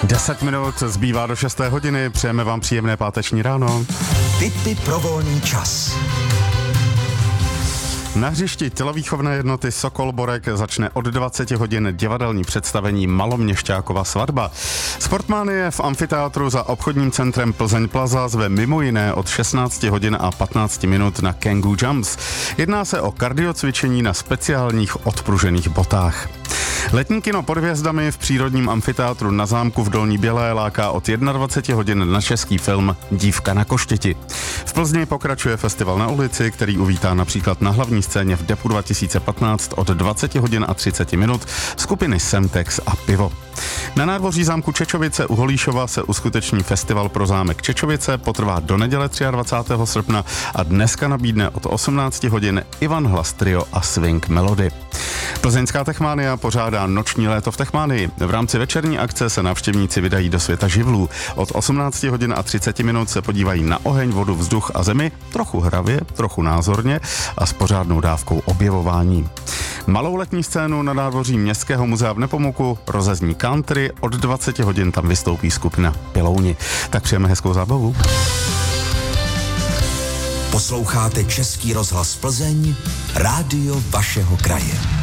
10 minut zbývá do 6. hodiny, přejeme vám příjemné páteční ráno. Tipy pro volný čas. Na hřišti tělovýchovné jednoty Sokol Borek začne od 20 hodin divadelní představení Maloměšťákova svatba. Sportmanie v amfiteátru za obchodním centrem Plzeň Plaza zve mimo jiné od 16 hodin a 15 minut na Kangoo Jumps. Jedná se o kardiocvičení na speciálních odpružených botách. Letní kino pod hvězdami v přírodním amfiteátru na zámku v Dolní Bělé láká od 21 hodin na český film Dívka na koštěti. V Plzni pokračuje festival na ulici, který uvítá například na hlavní scéně v Depu 2015 od 20 hodin a 30 minut skupiny Semtex a Pivo. Na nádvoří zámku Čečovice u Holíšova se uskuteční festival pro zámek Čečovice, potrvá do neděle 23. srpna a dneska nabídne od 18 hodin Ivan Hlas Trio a Swing Melody. Plzeňská Techmania pořádá noční léto v Techmanii. V rámci večerní akce se návštěvníci vydají do světa živlů. Od 18 hodin a 30 minut se podívají na oheň, vodu, vzduch a zemi, trochu hravě, trochu názorně a s pořádnou dávkou objevování. Malou letní scénu na nádvoří Městského muzea v Nepomuku rozezní country, od 20 hodin tam vystoupí skupina Pilouni. Tak přejeme hezkou zábavu. Posloucháte Český rozhlas Plzeň, rádio vašeho kraje.